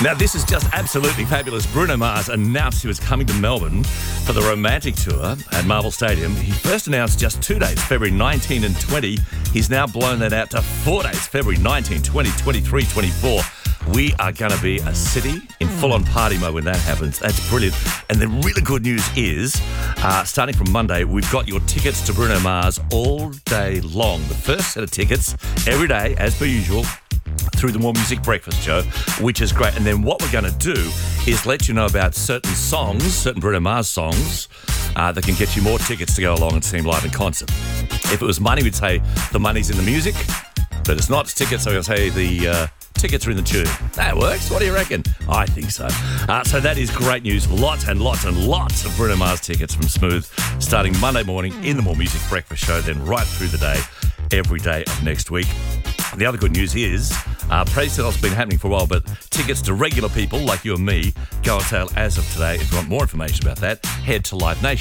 Now, this is just absolutely fabulous. Bruno Mars announced he was coming to Melbourne for the Romantic Tour at Marvel Stadium. He first announced just 2 dates, February 19 and 20. He's now blown that out to 4 dates, February 19, 20, 23, 24. We are going to be a city in full-on party mode when that happens. That's brilliant. And the really good news is, starting from Monday, we've got your tickets to Bruno Mars all day long. The first set of tickets every day, as per usual, through the More Music Breakfast Show, which is great. And then what we're going to do is let you know about certain songs, certain Bruno Mars songs, that can get you more tickets to go along and see him live in concert. If it was money, we'd say the money's in the music, but it's not tickets, so we're going to say the tickets are in the tune. That works. What do you reckon? I think so. So that is great news. Lots and lots and lots of Bruno Mars tickets from Smooth starting Monday morning in the More Music Breakfast Show, then right through the day, every day of next week. The other good news is, pre-sale's been happening for a while, but tickets to regular people like you and me go on sale as of today. If you want more information about that, head to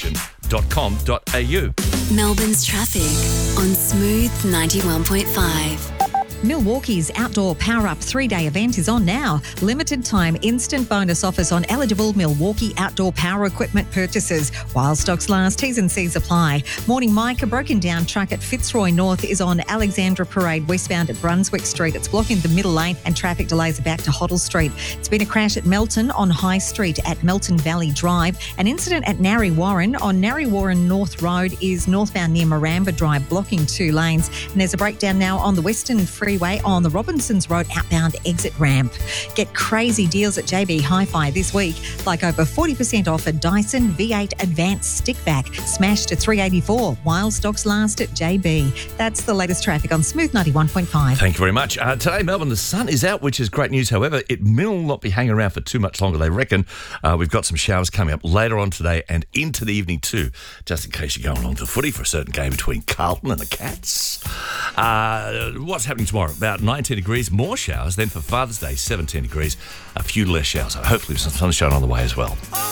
livenation.com.au. Melbourne's traffic on Smooth 91.5. Milwaukee's Outdoor Power Up 3-day event is on now. Limited time instant bonus offers on eligible Milwaukee outdoor power equipment purchases. While stocks last, T's and C's apply. Morning Mike, a broken down truck at Fitzroy North is on Alexandra Parade westbound at Brunswick Street. It's blocking the middle lane and traffic delays are back to Hoddle Street. It's been a crash at Melton on High Street at Melton Valley Drive. An incident at Narre Warren on Narre Warren North Road is northbound near Maramba Drive, blocking 2 lanes. And there's a breakdown now on the Western Freeway on the Robinsons Road outbound exit ramp. Get crazy deals at JB Hi-Fi this week, like over 40% off a Dyson V8 Advanced Stick Vac, smashed to $384 while stocks last at JB. That's the latest traffic on Smooth 91.5. Thank you very much. Today, Melbourne, the sun is out, which is great news. However, it will not be hanging around for too much longer, they reckon. We've got some showers coming up later on today and into the evening too, just in case you're going along to footy for a certain game between Carlton and the Cats. What's happening tomorrow? About 19 degrees, more showers. Then for Father's Day, 17 degrees, a few less showers. Hopefully some sunshine on the way as well.